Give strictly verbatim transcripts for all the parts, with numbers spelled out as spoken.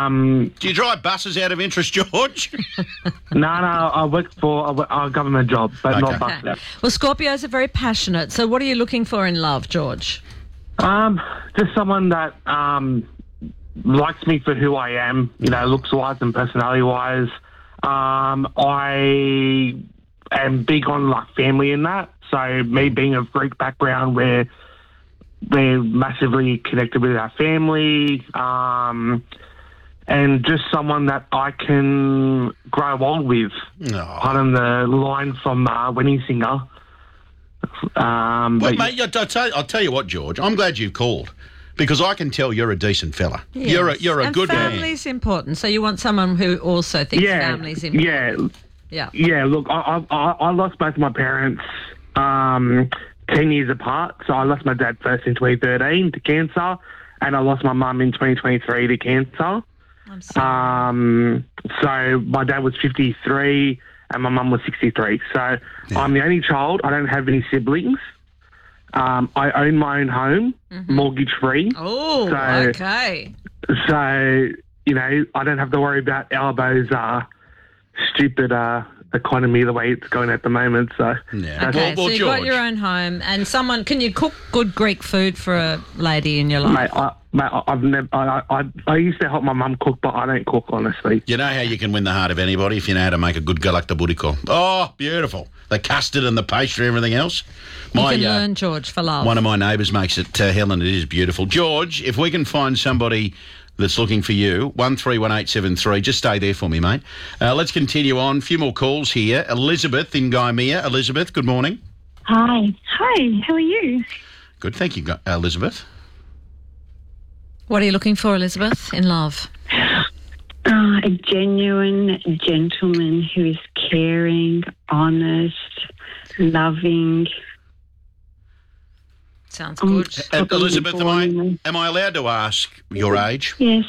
Um, Do you drive buses out of interest, George? no, no, I work for a, a government job, but Okay. not bus. Okay. Well, Scorpios are very passionate. So what are you looking for in love, George? Um, just someone that um, likes me for who I am, you know, looks-wise and personality-wise. Um, I am big on, like, family in that. So me being of Greek background where we're massively connected with our family, um, and just someone that I can grow old with. No. Pardon the line from uh, Wedding Singer. Um, Well, but mate, I'll tell, I'll tell you what, George. I'm glad you've called because I can tell you're a decent fella. Yes. You're a you're a and good man. family's important. So you want someone who also thinks yeah, family's important. yeah, Yeah. yeah. Look, I, I I lost both my parents um, ten years apart. So I lost my dad first in twenty thirteen to cancer, and I lost my mum in twenty twenty-three to cancer. I'm sorry. Um, so my dad was fifty-three and my mum was sixty-three. So Yeah. I'm the only child. I don't have any siblings. Um, I own my own home, mortgage free. Oh, so- okay. So, you know, I don't have to worry about Albo's uh, stupid uh, economy the way it's going at the moment. So, Yeah. Okay, Well, well, so you've got George. your own home and someone, can you cook good Greek food for a lady in your life? mate, I, mate, I- I've never. I, I, I used to help my mum cook, but I don't cook, honestly. You know how you can win the heart of anybody if you know how to make a good galaktaburiko. Oh, beautiful. The custard and the pastry and everything else. you My, can uh, learn, George, for love. One of my neighbours makes it, uh, Helen, it is beautiful. George, if we can find somebody that's looking for you, one three one eight seven three, just stay there for me, mate. Uh, let's continue on. A few more calls here. Elizabeth in Gaimea. Elizabeth, good morning. Hi. Hi, how are you? Good, thank you, Gu- Elizabeth. What are you looking for, Elizabeth, in love? Uh, a genuine gentleman who is caring, honest, loving. Sounds Um, good. Uh, Probably Elizabeth, am I, born- am I allowed to ask your age? Yes.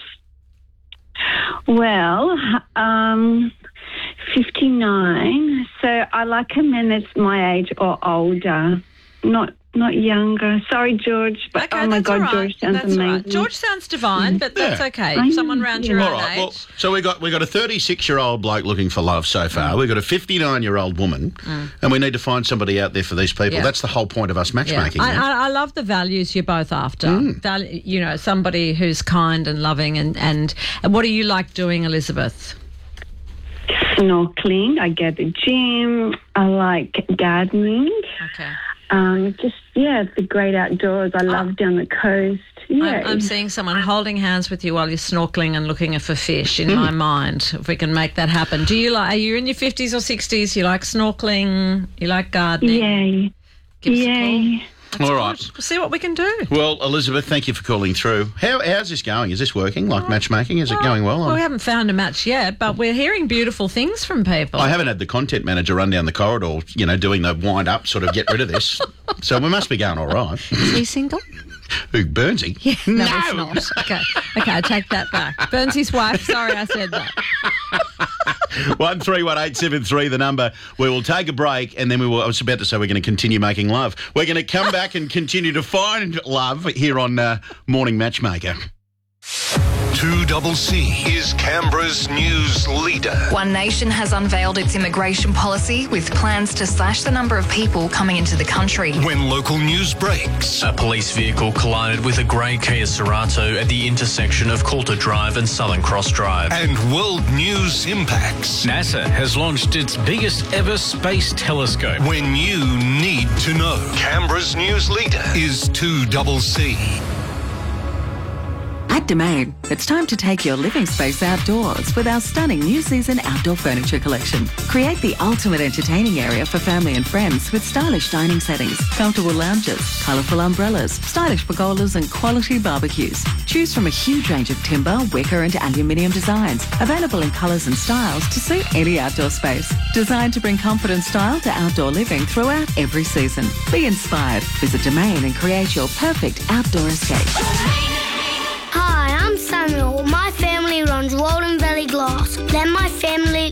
Well, um, fifty-nine. So I like a man that's my age or older, not not younger. Sorry, George, but Okay, oh my that's God, all right. George sounds That's all amazing. right. George sounds divine, but that's Yeah. okay. I know, Someone around your yeah. own All right. age. Well, so we got we got a thirty-six-year-old bloke looking for love so far. We've got a fifty-nine-year-old woman, and we need to find somebody out there for these people. Yeah. That's the whole point of us Yeah. matchmaking. I, mate. I, I love the values you're both after. Mm. Val- you know, somebody who's kind and loving. And, and, and what do you like doing, Elizabeth? Snorkeling. I go to the gym. I like gardening. Okay. Um, just, yeah, the great outdoors. I love down the coast. Yeah. I'm, I'm seeing someone holding hands with you while you're snorkeling and looking for fish in my mind, if we can make that happen. Do you like, are you in your fifties or sixties? You like snorkeling? You like gardening? Yeah. Give us a Yeah. call. All right. We'll see what we can do. Well, Elizabeth, thank you for calling through. How, how's this going? Is this working, like matchmaking? Is it going well? Well, we haven't found a match yet, but we're hearing beautiful things from people. I haven't had the content manager run down the corridor, you know, doing the wind up, sort of get rid of this. So we must be going all right. Is he single? Who, Burnsy? Yeah, no, it's not. Okay, okay, I take that back. Burnsy's wife. Sorry, I said that. One three one eight seven three, the number. We will take a break, and then we will. I was about to say we're going to continue making love. We're going to come back and continue to find love here on uh, Morning Matchmaker. two C C is Canberra's news leader. One Nation has unveiled its immigration policy with plans to slash the number of people coming into the country. When local news breaks, A police vehicle collided with a grey Kia Cerato at the intersection of Coulter Drive and Southern Cross Drive. and world news impacts. NASA has launched its biggest ever space telescope. When you need to know, Canberra's news leader is two C C. At Domain, it's time to take your living space outdoors with our stunning new season outdoor furniture collection. Create the ultimate entertaining area for family and friends with stylish dining settings, comfortable lounges, colourful umbrellas, stylish pergolas and quality barbecues. Choose from a huge range of timber, wicker and aluminium designs, available in colours and styles to suit any outdoor space. Designed to bring comfort and style to outdoor living throughout every season. Be inspired. Visit Domain and create your perfect outdoor escape. Hi, I'm Samuel. My family runs Walden Valley Glass. Then my family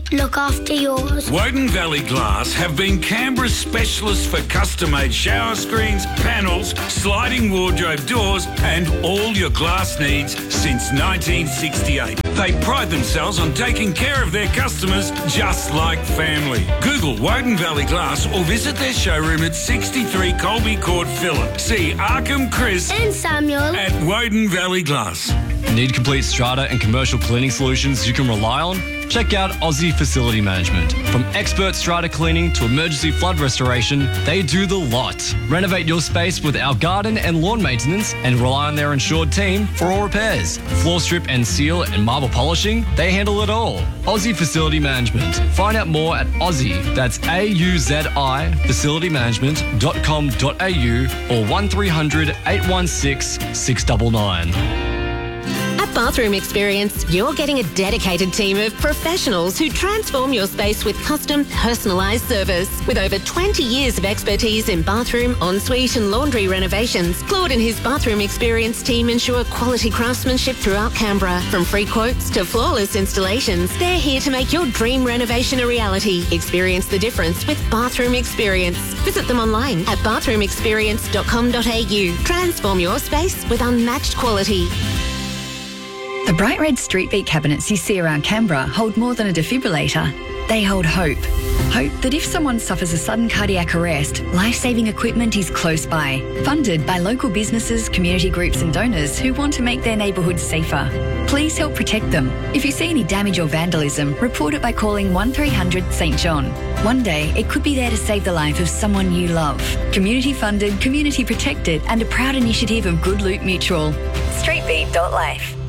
look after yours. Woden Valley Glass have been Canberra's specialists for custom-made shower screens, panels, sliding wardrobe doors and all your glass needs since nineteen sixty-eight. They pride themselves on taking care of their customers just like family. Google Woden Valley Glass or visit their showroom at sixty-three Colby Court, Phillip. See Arkham, Chris And Samuel at Woden Valley Glass. Need complete strata and commercial cleaning solutions you can rely on? Check out Aussie Facility Management. From expert strata cleaning to emergency flood restoration, they do the lot. Renovate your space with our garden and lawn maintenance and rely on their insured team for all repairs. Floor strip and seal and marble polishing, they handle it all. Aussie Facility Management. Find out more at Aussie, that's A U Z I, facility management dot com dot a u or one three hundred eight one six six nine nine. At Bathroom Experience, you're getting a dedicated team of professionals who transform your space with custom, personalised service. With over twenty years of expertise in bathroom, ensuite and laundry renovations, Claude and his Bathroom Experience team ensure quality craftsmanship throughout Canberra. From free quotes to flawless installations, they're here to make your dream renovation a reality. Experience the difference with Bathroom Experience. Visit them online at bathroom experience dot com dot a u. Transform your space with unmatched quality. The bright red street beat cabinets you see around Canberra hold more than a defibrillator. They hold hope. Hope that if someone suffers a sudden cardiac arrest, life-saving equipment is close by. Funded by local businesses, community groups and donors who want to make their neighbourhoods safer. Please help protect them. If you see any damage or vandalism, report it by calling one three hundred St John. One day, it could be there to save the life of someone you love. Community funded, community protected and a proud initiative of Good Loot Mutual. street beat dot life.